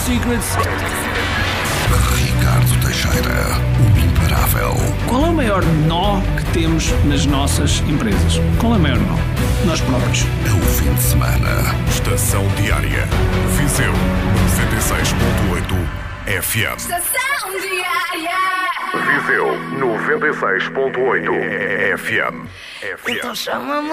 Secrets. Ricardo Teixeira, o imparável. Qual é o maior nó que temos nas nossas empresas? Qual é o maior nó? Nós próprios. É o fim de semana. Estação Diária. Viseu 96.8 FM. Estação Diária. Viseu 96.8 FM. Então chama-me